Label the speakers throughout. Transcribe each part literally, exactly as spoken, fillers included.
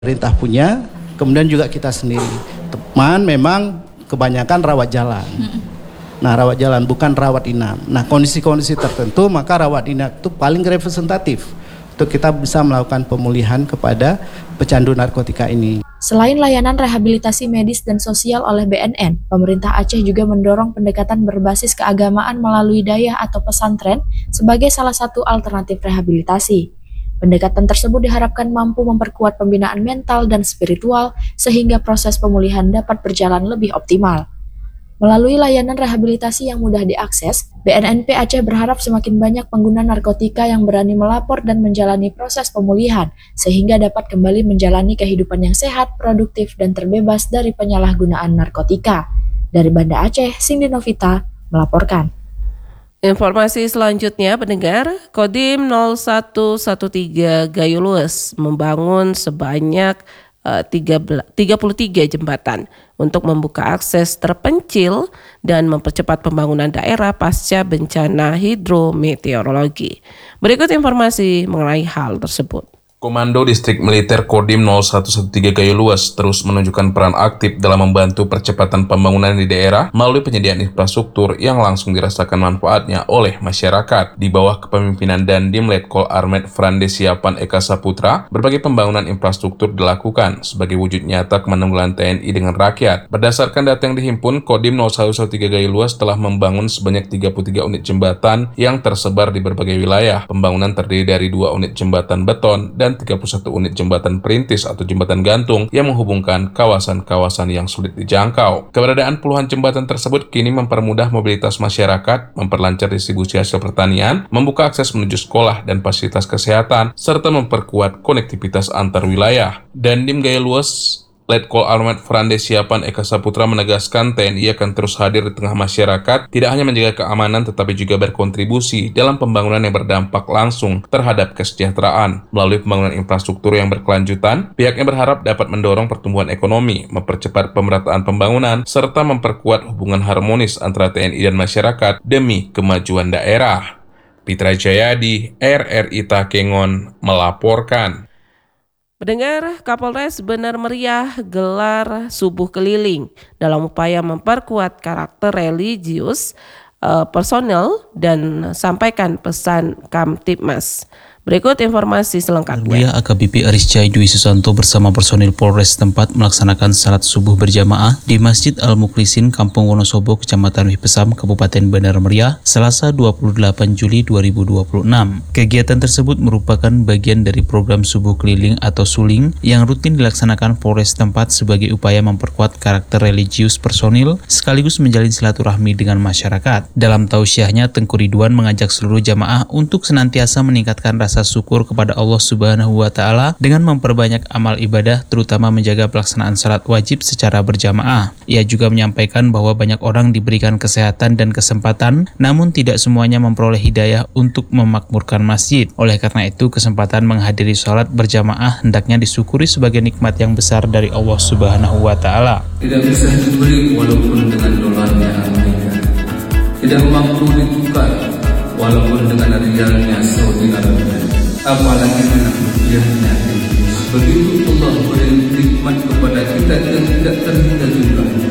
Speaker 1: pemerintah punya, kemudian juga kita sendiri. Teman memang kebanyakan rawat jalan. Nah, rawat jalan bukan rawat inap. Nah, kondisi-kondisi tertentu maka rawat inap itu paling representatif untuk kita bisa melakukan pemulihan kepada pecandu narkotika ini.
Speaker 2: Selain layanan rehabilitasi medis dan sosial oleh B N N, pemerintah Aceh juga mendorong pendekatan berbasis keagamaan melalui dayah atau pesantren sebagai salah satu alternatif rehabilitasi. Pendekatan tersebut diharapkan mampu memperkuat pembinaan mental dan spiritual sehingga proses pemulihan dapat berjalan lebih optimal. Melalui layanan rehabilitasi yang mudah diakses, B N N P Aceh berharap semakin banyak pengguna narkotika yang berani melapor dan menjalani proses pemulihan sehingga dapat kembali menjalani kehidupan yang sehat, produktif, dan terbebas dari penyalahgunaan narkotika. Dari Banda Aceh, Cindy Novita melaporkan.
Speaker 3: Informasi selanjutnya, pendengar, Kodim nol satu satu tiga Gayo Lues membangun sebanyak uh, tiga puluh tiga jembatan untuk membuka akses terpencil dan mempercepat pembangunan daerah pasca bencana hidrometeorologi. Berikut informasi mengenai hal tersebut.
Speaker 4: Komando Distrik Militer Kodim nol satu satu tiga Gayo Lues terus menunjukkan peran aktif dalam membantu percepatan pembangunan di daerah melalui penyediaan infrastruktur yang langsung dirasakan manfaatnya oleh masyarakat. Di bawah kepemimpinan Dandim Letkol Armet Frande Siapan Eka Saputra, berbagai pembangunan infrastruktur dilakukan sebagai wujud nyata kemanunggalan T N I dengan rakyat. Berdasarkan data yang dihimpun, Kodim nol satu satu tiga Gayo Lues telah membangun sebanyak tiga puluh tiga unit jembatan yang tersebar di berbagai wilayah. Pembangunan terdiri dari dua unit jembatan beton dan tiga puluh satu unit jembatan perintis atau jembatan gantung yang menghubungkan kawasan-kawasan yang sulit dijangkau. Keberadaan puluhan jembatan tersebut kini mempermudah mobilitas masyarakat, memperlancar distribusi hasil pertanian, membuka akses menuju sekolah dan fasilitas kesehatan, serta memperkuat konektivitas antar wilayah. Dandim Gayo Lues Letkol Armet Frande Siapan Eka Saputra menegaskan T N I akan terus hadir di tengah masyarakat, tidak hanya menjaga keamanan tetapi juga berkontribusi dalam pembangunan yang berdampak langsung terhadap kesejahteraan. Melalui pembangunan infrastruktur yang berkelanjutan, pihaknya berharap dapat mendorong pertumbuhan ekonomi, mempercepat pemerataan pembangunan, serta memperkuat hubungan harmonis antara T N I dan masyarakat demi kemajuan daerah. Pitra Jayadi, R R I Takengon, melaporkan.
Speaker 3: Pendengar, Kapolres Benar Meriah gelar subuh keliling dalam upaya memperkuat karakter religius uh, personel dan sampaikan pesan Kamtibmas. Berikut informasi selengkapnya.
Speaker 5: Mulia A K B P Arisca Dwi Susanto bersama personil Polres tempat melaksanakan salat subuh berjamaah di Masjid Al-Mukhlisin Kampung Wonosobo, Kecamatan Wihpesam, Kabupaten Benar Meriah, Selasa dua puluh delapan Juli dua ribu dua puluh enam. Kegiatan tersebut merupakan bagian dari program subuh keliling atau suling yang rutin dilaksanakan Polres tempat sebagai upaya memperkuat karakter religius personil sekaligus menjalin silaturahmi dengan masyarakat. Dalam tausiahnya, Tengku Ridwan mengajak seluruh jamaah untuk senantiasa meningkatkan rasa rasa syukur kepada Allah Subhanahu wa Ta'ala dengan memperbanyak amal ibadah, terutama menjaga pelaksanaan salat wajib secara berjamaah. Ia juga menyampaikan bahwa banyak orang diberikan kesehatan dan kesempatan, namun tidak semuanya memperoleh hidayah untuk memakmurkan masjid. Oleh karena itu, kesempatan menghadiri salat berjamaah hendaknya disyukuri sebagai nikmat yang besar dari Allah Subhanahu wa Ta'ala.
Speaker 6: Tidak bisa dibeli walaupun dengan dolarnya Amerika, tidak mampu ditukar walaupun dengan rialnya Saudi Arabia, apalagi dengan rupiahnya Inggris. Begitu Allah beri nikmat kepada kita yang tidak terhingga jumlahnya,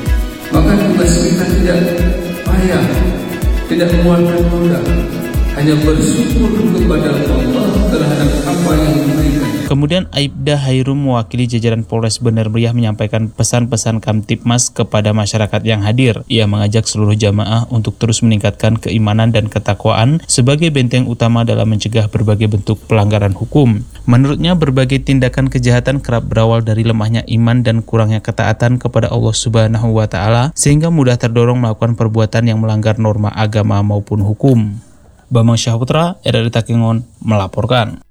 Speaker 6: maka tugas kita tidak payah, tidak mengeluarkan modal, hanya bersyukur kepada Allah terhadap apa yang diberikan.
Speaker 5: Kemudian Aibda Hairum mewakili jajaran Polres Benar Meriah menyampaikan pesan-pesan Kamtibmas kepada masyarakat yang hadir. Ia mengajak seluruh jamaah untuk terus meningkatkan keimanan dan ketakwaan sebagai benteng utama dalam mencegah berbagai bentuk pelanggaran hukum. Menurutnya, berbagai tindakan kejahatan kerap berawal dari lemahnya iman dan kurangnya ketaatan kepada Allah Subhanahu wa Ta'ala sehingga mudah terdorong melakukan perbuatan yang melanggar norma agama maupun hukum. Bambang Syahputra, R R I Takengon, melaporkan.